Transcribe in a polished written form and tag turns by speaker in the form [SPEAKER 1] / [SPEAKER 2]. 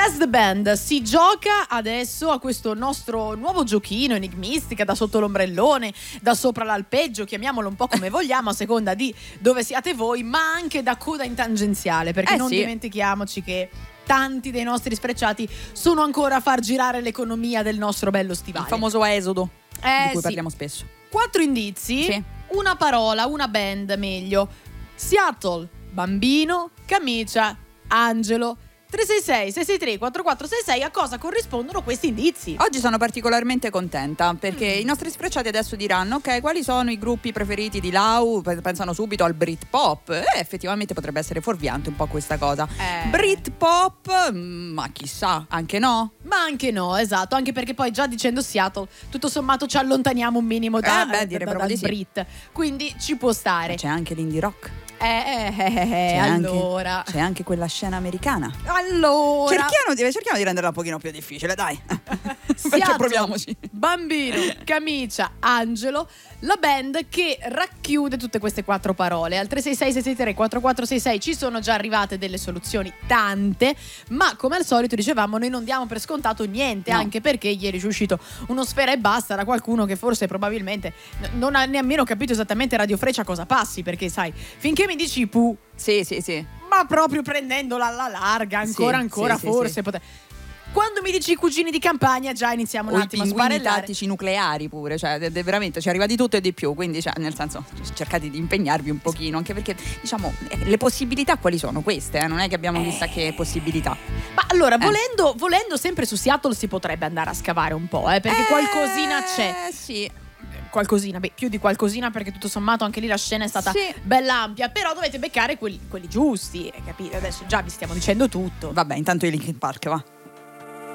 [SPEAKER 1] Guess the Band si gioca adesso a questo nostro nuovo giochino enigmistica, da sotto l'ombrellone, da sopra l'alpeggio, chiamiamolo un po' come vogliamo a seconda di dove siate voi, ma anche da coda in tangenziale, perché non dimentichiamoci che tanti dei nostri sfrecciati sono ancora a far girare l'economia del nostro bello stivale.
[SPEAKER 2] Il famoso esodo di cui parliamo spesso.
[SPEAKER 1] 4 indizi, una parola, una band meglio. Seattle, bambino, camicia, angelo. 366 663 4466, a cosa corrispondono questi indizi?
[SPEAKER 2] Oggi sono particolarmente contenta perché i nostri sfrecciati adesso diranno: ok, quali sono i gruppi preferiti di Lau? Pensano subito al Britpop, effettivamente potrebbe essere fuorviante un po' questa cosa. Britpop, ma chissà, anche no?
[SPEAKER 1] Ma anche no, esatto, anche perché poi già dicendo Seattle tutto sommato ci allontaniamo un minimo dal Brit, quindi ci può stare.
[SPEAKER 2] C'è anche l'indie rock.
[SPEAKER 1] Allora
[SPEAKER 2] c'è anche quella scena americana.
[SPEAKER 1] Allora
[SPEAKER 2] cerchiamo di renderla un pochino più difficile, dai.
[SPEAKER 1] Seattle,
[SPEAKER 2] proviamoci.
[SPEAKER 1] Bambino, camicia, angelo, la band che racchiude tutte queste 4 parole. Al 366 663 4466 ci sono già arrivate delle soluzioni, tante, ma come al solito dicevamo noi non diamo per scontato niente, no. Anche perché ieri è uscito uno Sfera e Basta da qualcuno che forse probabilmente non ha nemmeno capito esattamente Radio Freccia cosa passi, perché sai, finché mi dici Pooh,
[SPEAKER 2] sì,
[SPEAKER 1] ma proprio prendendola alla larga ancora forse quando mi dici i cugini di campagna già iniziamo un attimo a sparellare.
[SPEAKER 2] I tattici nucleari pure, cioè veramente ci arriva di tutto e di più, quindi nel senso cercate di impegnarvi un pochino, anche perché diciamo le possibilità quali sono queste, non è che abbiamo chissà che possibilità.
[SPEAKER 1] Ma allora volendo sempre su Seattle si potrebbe andare a scavare un po', perché qualcosina c'è.
[SPEAKER 2] Sì.
[SPEAKER 1] Qualcosina, più di qualcosina, perché tutto sommato anche lì la scena è stata bella ampia, però dovete beccare quelli giusti, capite? Adesso già vi stiamo dicendo tutto.
[SPEAKER 2] Vabbè, intanto i Linkin Park, va.